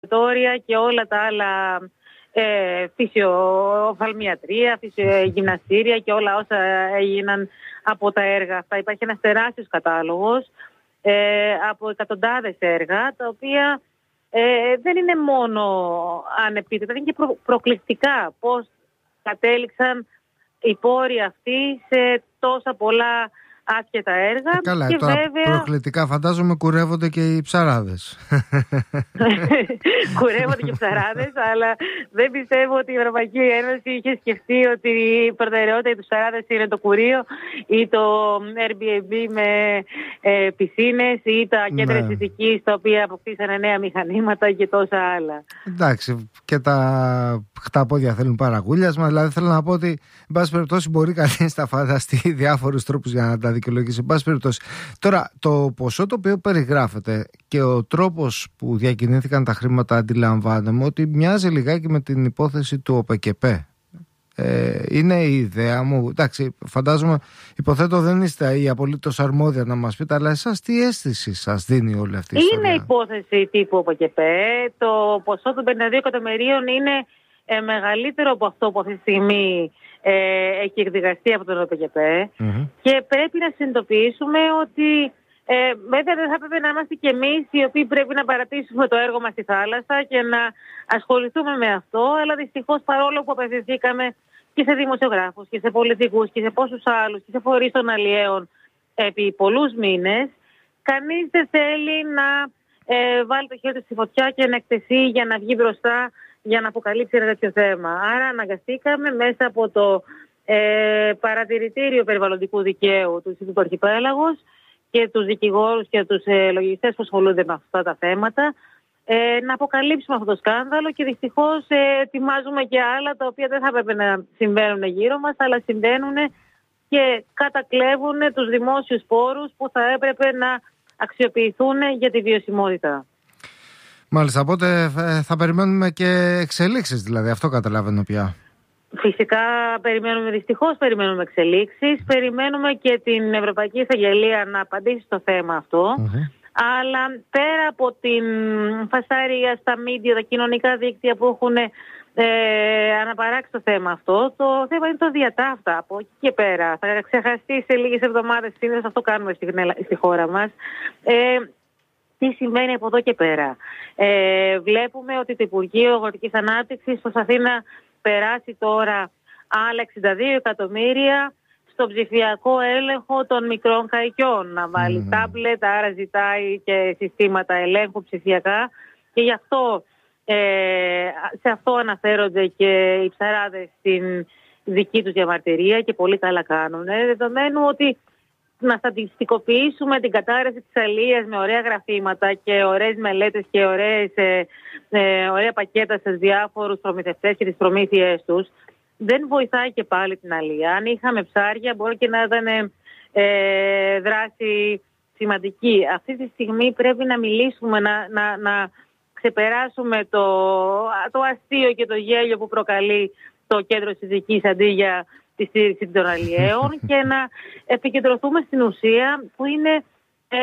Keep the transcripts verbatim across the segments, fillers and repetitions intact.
και όλα τα άλλα ε, φυσιοφαλμιατρία, φυσιογυμναστήρια και όλα όσα έγιναν από τα έργα αυτά. Υπάρχει ένας τεράστιος κατάλογος ε, από εκατοντάδες έργα, τα οποία ε, δεν είναι μόνο ανεπίτευτα, είναι και προ, προκλητικά πώς κατέληξαν οι πόροι αυτοί σε τόσα πολλά άσχετα έργα. Ε, καλά, και τώρα βέβαια... προκλητικά φαντάζομαι κουρεύονται και οι ψαράδες. Κουρεύονται και οι ψαράδες, αλλά δεν πιστεύω ότι η Ευρωπαϊκή Ένωση είχε σκεφτεί ότι η προτεραιότητα για τους ψαράδες είναι το κουρείο ή το Airbnb με ε, πισίνες ή τα κέντρα αισθητικής, τα οποία αποκτήσανε νέα μηχανήματα και τόσα άλλα. Εντάξει, και τα χταπόδια θέλουν παραγούλιασμα. Δηλαδή θέλω να πω ότι, εν πάση περιπτώσει, μπορεί κανείς να φανταστεί διάφορους τρόπους για να τα δικαιολογήσει. Εν πάση περιπτώσει. Τώρα, το ποσό το οποίο περιγράφεται και ο τρόπος που διακινήθηκαν τα χρήματα, αντιλαμβάνομαι ότι μοιάζει λιγάκι με την υπόθεση του ΟΠΕΚΕΠΕ. Ε, είναι η ιδέα μου. Εντάξει, φαντάζομαι, υποθέτω δεν είστε η απολύτως αρμόδια να μας πείτε, αλλά εσάς τι αίσθηση σας δίνει όλη αυτή η είναι ιστορία? Είναι υπόθεση τύπου ΟΠΕΚΕΠΕ. Το ποσό των πενήντα δύο εκατομμυρίων είναι ε, μεγαλύτερο από αυτό που αυτή τη στιγμή ε, έχει εκδικαστεί από τον ΟΠΕΚΕΠΕ. Mm-hmm. Και πρέπει να συνειδητοποιήσουμε ότι ε, βέβαια δεν θα πρέπει να είμαστε κι εμείς οι οποίοι πρέπει να παρατήσουμε το έργο μας στη θάλασσα και να ασχοληθούμε με αυτό, αλλά δυστυχώς παρόλο που απευθυνθήκαμε και σε δημοσιογράφους και σε πολιτικούς και σε πόσους άλλους και σε φορείς των αλλιέων επί πολλούς μήνες, κανείς δεν θέλει να ε, βάλει το χέρι του στη φωτιά και να εκτεθεί για να βγει μπροστά για να αποκαλύψει ένα τέτοιο θέμα. Άρα αναγκαστήκαμε μέσα από το ε, παρατηρητήριο περιβαλλοντικού δικαίου του Ινστιτούτου Αρχιπέλαγος και τους δικηγόρους και τους ε, λογιστές που ασχολούνται με αυτά τα θέματα ε, να αποκαλύψουμε αυτό το σκάνδαλο, και δυστυχώς ε, ετοιμάζουμε και άλλα τα οποία δεν θα έπρεπε να συμβαίνουν γύρω μας, αλλά συμβαίνουν και κατακλέβουν τους δημόσιους πόρους που θα έπρεπε να αξιοποιηθούν για τη βιωσιμότητα. Μάλιστα, οπότε θα περιμένουμε και εξελίξεις, δηλαδή, αυτό καταλαβαίνω πια. Φυσικά περιμένουμε, δυστυχώς περιμένουμε εξελίξεις, περιμένουμε και την Ευρωπαϊκή Εισαγγελία να απαντήσει στο θέμα αυτό, mm-hmm. αλλά πέρα από την φασαρία στα μίντια, τα κοινωνικά δίκτυα που έχουν ε, αναπαράξει το θέμα αυτό, το θέμα είναι το διατάφτα. Από εκεί και πέρα θα ξεχαστεί σε λίγες εβδομάδες, συνήθως αυτό κάνουμε στη, στη χώρα μας. Ε, Τι συμβαίνει από εδώ και πέρα? Ε, βλέπουμε ότι το Υπουργείο Αγροτικής Ανάπτυξης προσπαθεί να περάσει τώρα άλλα εξήντα δύο εκατομμύρια στο ψηφιακό έλεγχο των μικρών καϊκιών. Να βάλει mm. τάμπλετ, άρα ζητάει και συστήματα ελέγχου ψηφιακά. Και γι' αυτό, ε, σε αυτό αναφέρονται και οι ψαράδες στην δική τους διαμαρτυρία, και πολύ καλά κάνουν. Ε, δεδομένου ότι να στατιστικοποιήσουμε την κατάρρευση της αλίας με ωραία γραφήματα και ωραίες μελέτες και ωραίες, ε, ε, ωραία πακέτα σε διάφορους προμηθευτές και τις προμήθειές τους, δεν βοηθάει και πάλι την αλία. Αν είχαμε ψάρια, μπορεί και να ήταν ε, δράση σημαντική. Αυτή τη στιγμή πρέπει να μιλήσουμε, να, να, να ξεπεράσουμε το, το αστείο και το γέλιο που προκαλεί το κέντρο συζυγής αντί για τη στήριξη των αλλιέων και να επικεντρωθούμε στην ουσία, που είναι ε,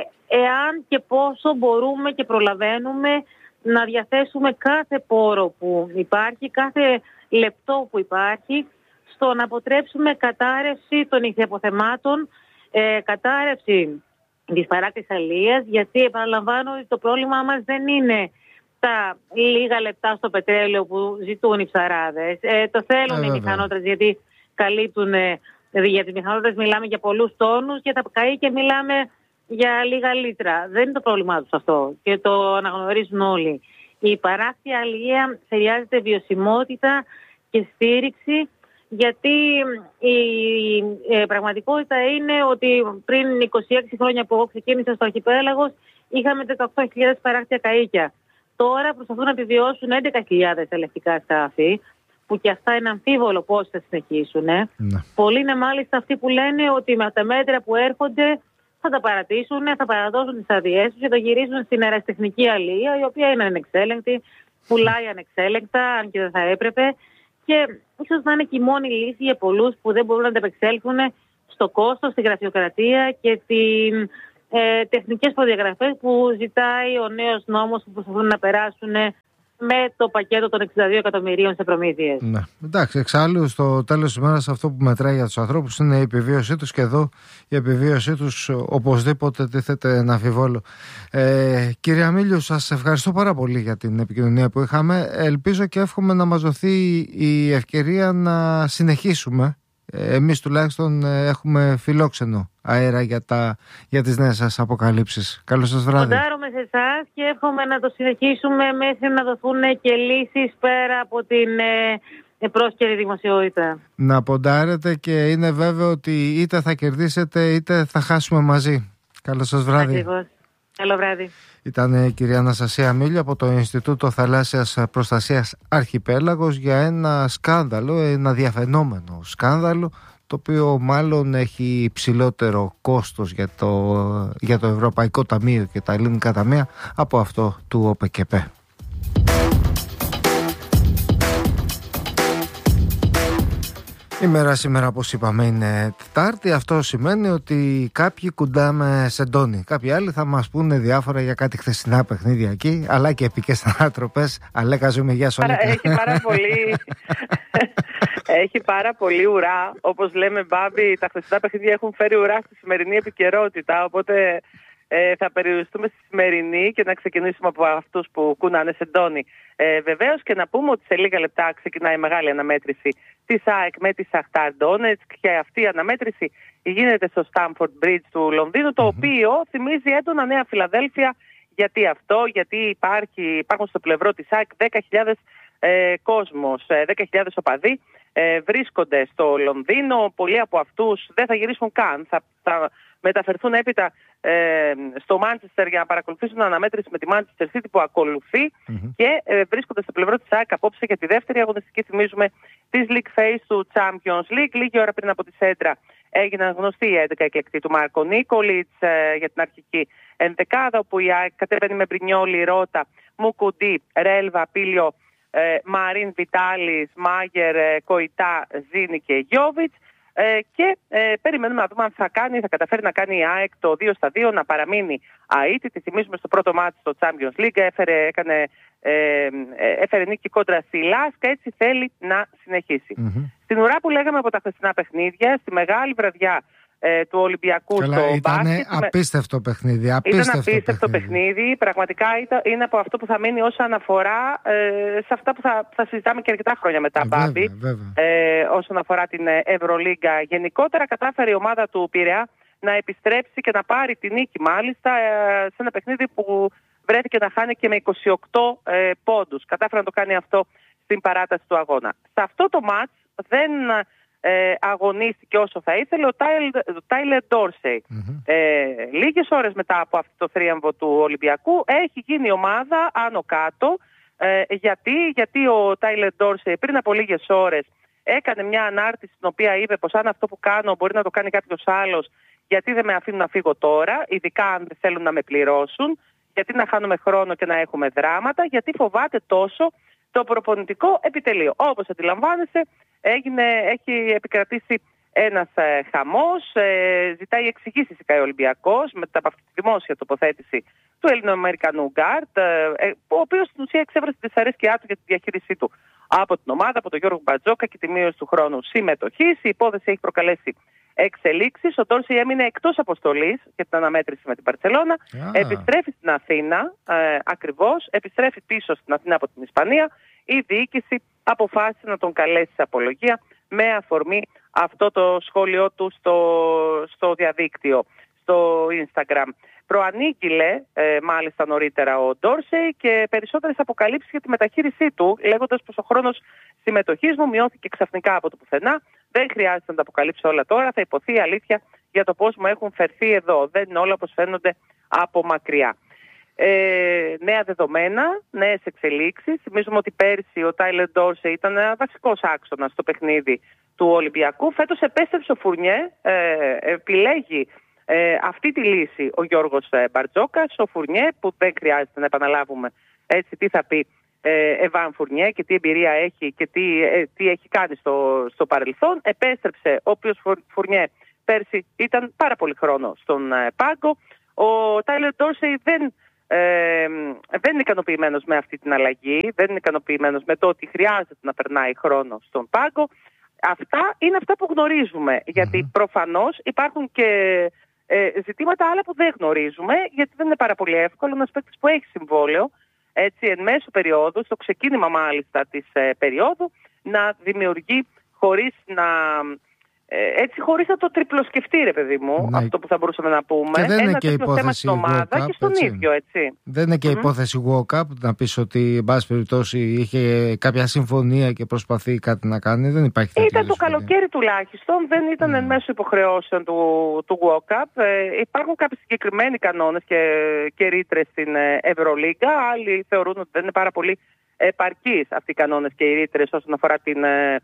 εάν και πόσο μπορούμε και προλαβαίνουμε να διαθέσουμε κάθε πόρο που υπάρχει, κάθε λεπτό που υπάρχει, στο να αποτρέψουμε κατάρρευση των ηχθιαποθεμάτων, ε, κατάρρευση της παράκτης αλίας, γιατί επαναλαμβάνω ότι το πρόβλημα μας δεν είναι τα λίγα λεπτά στο πετρέλαιο που ζητούν οι ψαράδες. Ε, το θέλουν ε, οι μηχανότρες, γιατί καλύπτουν, για τις μηχανότητες μιλάμε για πολλούς τόνους, και τα καΐκια μιλάμε για λίγα λίτρα. Δεν είναι το πρόβλημά τους αυτό και το αναγνωρίζουν όλοι. Η παράκτη αλληλεία χρειάζεται βιωσιμότητα και στήριξη, γιατί η ε, πραγματικότητα είναι ότι πριν είκοσι έξι χρόνια που εγώ ξεκίνησα στο Αρχιπέλαγος είχαμε δεκαοκτώ χιλιάδες παράκτια καΐκια. Τώρα προσπαθούν να επιβιώσουν έντεκα χιλιάδες ελευτικά σκάφη, που και αυτά είναι αμφίβολο πώς θα συνεχίσουν. Ε. Ναι. Πολλοί είναι μάλιστα αυτοί που λένε ότι με τα μέτρα που έρχονται θα τα παρατήσουν, θα παραδώσουν τις αδειές τους και θα γυρίσουν στην αεραστεχνική αλία, η οποία είναι ανεξέλεγκτη, πουλάει ανεξέλεγκτα, αν και δεν θα έπρεπε. Και ίσως να είναι και η μόνη λύση για πολλούς που δεν μπορούν να ανταπεξέλθουν στο κόστος, στη γραφειοκρατία και την ε, τεχνικές προδιαγραφές που ζητάει ο νέος νόμος που προσπαθούν να περάσουν με το πακέτο των εξήντα δύο εκατομμυρίων σε προμήθειες. Ναι. Εντάξει, εξάλλου στο τέλος της ημέρας αυτό που μετράει για τους ανθρώπους είναι η επιβίωσή τους, και εδώ η επιβίωσή τους οπωσδήποτε τίθεται να αμφιβόλω. Ε, κύριε Αμίλιο, σας ευχαριστώ πάρα πολύ για την επικοινωνία που είχαμε. Ελπίζω και εύχομαι να μας δοθεί η ευκαιρία να συνεχίσουμε. Εμείς τουλάχιστον έχουμε φιλόξενο αέρα για, τα, για τις νέες σας αποκαλύψεις. Καλό σας βράδυ. Κοντάρομαι σε εσάς και εύχομαι να το συνεχίσουμε μέχρι να δοθούν και λύσεις πέρα από την ε, πρόσκαιρη δημοσιότητα. Να ποντάρετε, και είναι βέβαιο ότι είτε θα κερδίσετε είτε θα χάσουμε μαζί. Καλό σας βράδυ. Ακριβώς. Καλό βράδυ. Ήταν η κυρία Αναστασία Αμίλιο από το Ινστιτούτο Θαλάσσιας Προστασίας Αρχιπέλαγος για ένα σκάνδαλο, ένα διαφαινόμενο σκάνδαλο, το οποίο μάλλον έχει υψηλότερο κόστος για το, για το Ευρωπαϊκό Ταμείο και τα ελληνικά ταμεία από αυτό του ΟΠΕΚΕΠΕ. Η μέρα σήμερα, όπως είπαμε, είναι Τετάρτη. Αυτό σημαίνει ότι κάποιοι κουντάμε σεντόνι. Κάποιοι άλλοι θα μας πούνε διάφορα για κάτι χθεσινά παιχνίδια εκεί, αλλά και επικές ανατροπές. Αλέκα, ζούμε, γεια σου. Έχει πάρα πολύ... Έχει πάρα πολύ ουρά. Όπως λέμε, Μπάμπη, τα χθεσινά παιχνίδια έχουν φέρει ουρά στη σημερινή επικαιρότητα. Οπότε ε, θα περιοριστούμε στη σημερινή και να ξεκινήσουμε από αυτούς που κουνάνε σεντόνι. Ε, βεβαίως, και να πούμε ότι σε λίγα λεπτά ξεκινάει η μεγάλη αναμέτρηση της ΑΕΚ με τη Σαχτάρ Ντόνετσκ, και αυτή η αναμέτρηση γίνεται στο Stamford Bridge του Λονδίνου, το mm-hmm. οποίο θυμίζει έντονα Νέα Φιλαδέλφια. Γιατί αυτό? Γιατί υπάρχει, υπάρχουν στο πλευρό της ΑΕΚ δέκα χιλιάδες ε, κόσμος, ε, δέκα χιλιάδες οπαδοί ε, βρίσκονται στο Λονδίνο. Πολλοί από αυτούς δεν θα γυρίσουν καν, θα, θα μεταφερθούν έπειτα ε, στο Μάντσεστερ για να παρακολουθήσουν αναμέτρηση με τη Manchester City που ακολουθεί mm-hmm. και ε, βρίσκονται στο πλευρό της ΑΕΚ απόψε για τη δεύτερη αγωνιστική, θυμίζουμε, της League Phase του Champions League. Λίγη ώρα πριν από τη Σέντρα έγιναν γνωστοί οι έντεκα εκλεκτοί του Μάρκο Νίκολιτς ε, για την αρχική ενδεκάδα, όπου η ΑΕΚ κατέβαινε με Μπρινιόλι, Ρώτα, Μουκουντή, Ρέλβα, Πίλιο, ε, Μαρίν, Βιτάλης, Μάγερ, ε, Κοϊτά, Ζήνη και Γιόβιτς. Ε, και ε, περιμένουμε να δούμε αν θα κάνει, θα καταφέρει να κάνει η ΑΕΚ το δύο στα δύο, να παραμείνει αίτητη. Θυμίζουμε στο πρώτο μάτι στο Champions League έφερε, έκανε, ε, έφερε νίκη κόντρα στη Λάσκα, έτσι θέλει να συνεχίσει. Mm-hmm. Στην ουρά που λέγαμε από τα χθεσινά παιχνίδια, στη μεγάλη βραδιά ε, του Ολυμπιακού Καλά, στο ήταν μπάσκετ. Απίστευτο παιχνίδι. Απίστευτο ήταν απίστευτο παιχνίδι. παιχνίδι. Πραγματικά ήταν, είναι από αυτό που θα μείνει ως αναφορά ε, σε αυτά που θα, θα συζητάμε και αρκετά χρόνια μετά, ε, Μπάμπη. Ε, όσον αφορά την Ευρωλίγκα γενικότερα, κατάφερε η ομάδα του Πειραιά να επιστρέψει και να πάρει τη νίκη, μάλιστα, ε, σε ένα παιχνίδι που βρέθηκε να χάνει και με είκοσι οκτώ ε, πόντους. Κατάφερε να το κάνει αυτό στην παράταση του αγώνα. Σε αυτό το μάτς δεν Ε, αγωνίστηκε όσο θα ήθελε ο Τάιλερ Ντόρσεϊ. Mm-hmm. Ε, λίγες ώρες μετά από αυτό το θρίαμβο του Ολυμπιακού έχει γίνει ομάδα άνω κάτω. Ε, γιατί, γιατί ο Τάιλερ Ντόρσεϊ πριν από λίγες ώρες έκανε μια ανάρτηση στην οποία είπε πως αν αυτό που κάνω μπορεί να το κάνει κάποιος άλλος, γιατί δεν με αφήνουν να φύγω τώρα, ειδικά αν δεν θέλουν να με πληρώσουν, γιατί να χάνουμε χρόνο και να έχουμε δράματα, γιατί φοβάται τόσο το προπονητικό επιτελείο. Όπως αντιλαμβάνεστε, έγινε, έχει επικρατήσει ένας ε, χαμός, ε, ζητάει εξηγήσεις ο Ολυμπιακός μετά από αυτή τη δημόσια τοποθέτηση του Ελληνοαμερικανού γκάρτ, ε, ο οποίος στην ουσία εξέφρασε τη δυσαρέσκειά του για τη διαχείρισή του από την ομάδα, από τον Γιώργο Μπατζόκα και τη μείωση του χρόνου συμμετοχής. Η υπόθεση έχει προκαλέσει εξελίξεις. Ο Ντόρσεϊ έμεινε εκτός αποστολής για την αναμέτρηση με την Μπαρσελόνα. Yeah. Επιστρέφει στην Αθήνα, ε, ακριβώς, επιστρέφει πίσω στην Αθήνα από την Ισπανία. Η διοίκηση αποφάσισε να τον καλέσει σε απολογία με αφορμή αυτό το σχόλιο του στο, στο διαδίκτυο, στο Instagram. Προανήγγειλε ε, μάλιστα νωρίτερα ο Ντόρσεϊ και περισσότερες αποκαλύψεις για τη μεταχείρισή του, λέγοντας πως ο χρόνος συμμετοχής μου μειώθηκε ξαφνικά από το πουθενά. Δεν χρειάζεται να τα αποκαλύψω όλα τώρα, θα υποθεί αλήθεια για το πώς μου έχουν φερθεί εδώ. Δεν είναι όλα όπως φαίνονται από μακριά. Ε, νέα δεδομένα, νέες εξελίξεις. Θυμίζουμε ότι πέρσι ο Τάιλερ Ντόρσεϊ ήταν ένα βασικός άξονας στο παιχνίδι του Ολυμπιακού. Φέτος επέστρεψε ο Φουρνιέ, ε, επιλέγει ε, αυτή τη λύση ο Γιώργος ε, Μπαρτζόκας. Ο Φουρνιέ, που δεν χρειάζεται να επαναλάβουμε έτσι τι θα πει ε, Εβάν Φουρνιέ και τι εμπειρία έχει και τι, ε, τι έχει κάνει στο, στο παρελθόν, επέστρεψε, ο οποίος Φουρνιέ πέρσι ήταν πάρα πολύ χρόνο στον ε, πάγκο. Ο Τάιλερ Ντόρσεϊ δεν, ε, δεν είναι ικανοποιημένος με αυτή την αλλαγή, δεν είναι ικανοποιημένος με το ότι χρειάζεται να περνάει χρόνο στον πάγκο. Αυτά είναι αυτά που γνωρίζουμε, γιατί προφανώς υπάρχουν και ε, ζητήματα άλλα που δεν γνωρίζουμε, γιατί δεν είναι πάρα πολύ εύκολο ένας παίκτης που έχει συμβόλαιο, έτσι εν μέσω περίοδου, στο ξεκίνημα μάλιστα της ε, περίοδου, να δημιουργεί χωρίς να... Έτσι, χωρίς να το τριπλοσκεφτεί, ρε παιδί μου, ναι. αυτό που θα μπορούσαμε να πούμε. Και δεν ένα είναι και τρίπλο θέμα στην ομάδα walk-up, και στον έτσι. ίδιο, έτσι. Δεν είναι και mm-hmm. υπόθεση walk-up, να πεις ότι, εν πάση περιπτώσει, είχε κάποια συμφωνία και προσπαθεί κάτι να κάνει. Δεν υπάρχει τέτοια. Ήταν το καλοκαίρι τουλάχιστον, δεν ήταν mm. εν μέσω υποχρεώσεων του, του walk-up. Ε, υπάρχουν κάποιοι συγκεκριμένοι κανόνες και, και ρήτρες στην Ευρωλίγκα. Άλλοι θεωρούν ότι δεν είναι πάρα πολύ επαρκείς αυτοί οι κανόνες και οι ρήτρες όσον αφορά την.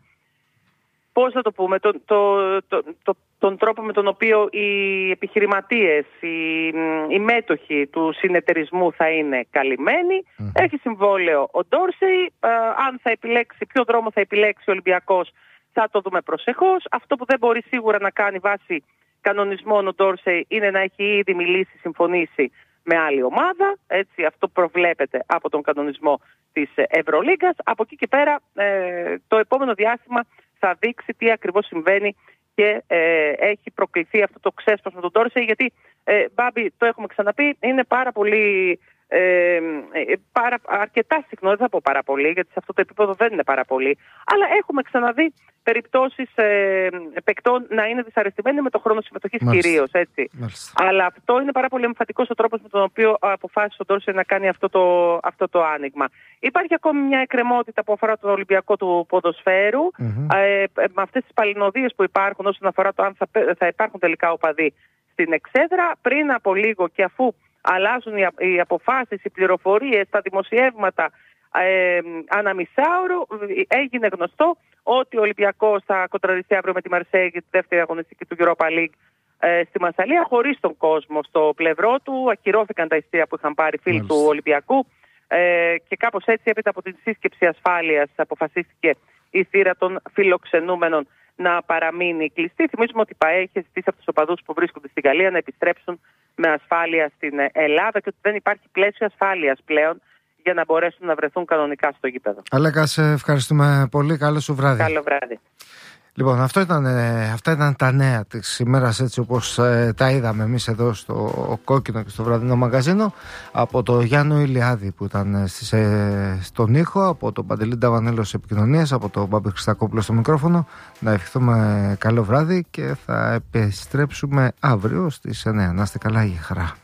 Πώς να το πούμε, τον, το, το, το, τον τρόπο με τον οποίο οι επιχειρηματίες, οι, οι μέτοχοι του συνεταιρισμού θα είναι καλυμμένοι. Mm. Έχει συμβόλαιο ο Ντόρσεϊ, ε, αν θα επιλέξει, ποιο δρόμο θα επιλέξει ο Ολυμπιακός θα το δούμε προσεχώς. Αυτό που δεν μπορεί σίγουρα να κάνει βάσει κανονισμών ο Ντόρσεϊ είναι να έχει ήδη μιλήσει, συμφωνήσει με άλλη ομάδα. Έτσι, αυτό προβλέπεται από τον κανονισμό της Ευρωλίγκας. Από εκεί και πέρα ε, το επόμενο διάστημα θα δείξει τι ακριβώς συμβαίνει και ε, έχει προκληθεί αυτό το ξέσπασμα του Ντόρσεϊ, γιατί, ε, Μπάμπη, το έχουμε ξαναπεί, είναι πάρα πολύ, ε, πάρα, αρκετά συχνό, δεν θα πω πάρα πολύ, γιατί σε αυτό το επίπεδο δεν είναι πάρα πολύ, αλλά έχουμε ξαναδεί περιπτώσεις ε, παικτών να είναι δυσαρεστημένοι με το χρόνο συμμετοχής κυρίως, έτσι. Μάλιστα. Αλλά αυτό είναι πάρα πολύ εμφατικός ο τρόπος με τον οποίο αποφάσισε ο Ντόρσεϊ να κάνει αυτό το, αυτό το άνοιγμα. Υπάρχει ακόμη μια εκκρεμότητα που αφορά τον Ολυμπιακό του ποδοσφαίρου, mm-hmm. ε, με αυτές τις παλινοδίες που υπάρχουν όσον αφορά το αν θα, θα υπάρχουν τελικά οπαδοί στην εξέδρα. Πριν από λίγο και αφού αλλάζουν οι, οι αποφάσεις, οι πληροφορίες, τα δημοσιεύματα ε, ανά μισάωρο, έγινε γνωστό ότι ο Ολυμπιακός θα κοντραριστεί αύριο με τη Μαρσέη για τη δεύτερη αγωνιστική του Europa League ε, στη Μασσαλία, χωρίς τον κόσμο στο πλευρό του. Ακυρώθηκαν τα ειστήρια που είχαν πάρει φίλοι του Ολυμπιακού ε, και κάπως έτσι, έπειτα από την σύσκεψη ασφάλειας, αποφασίστηκε η θύρα των φιλοξενούμενων να παραμείνει κλειστή. Θυμίζουμε ότι η ΠΑΕ έχει ζητήσει από τους οπαδούς που βρίσκονται στην Γαλλία να επιστρέψουν με ασφάλεια στην Ελλάδα και ότι δεν υπάρχει πλαίσιο ασφάλειας πλέον για να μπορέσουν να βρεθούν κανονικά στο γήπεδο. Αλέκα, σε ευχαριστούμε πολύ. Καλό σου βράδυ. Καλό βράδυ. Λοιπόν, αυτό ήταν, αυτά ήταν τα νέα της ημέρας, έτσι όπως ε, τα είδαμε εμείς εδώ στο Κόκκινο και στο βραδινό μαγαζίνο, από το Γιάννο Ηλιάδη που ήταν στις, ε, στον ήχο, από τον Παντελή Νταβανέλο σε επικοινωνίες, από τον Μπάμπη Χριστακόπουλο στο μικρόφωνο. Να ευχηθούμε καλό βράδυ και θα επιστρέψουμε αύριο στις εννιά. Να είστε καλά, για χαρά.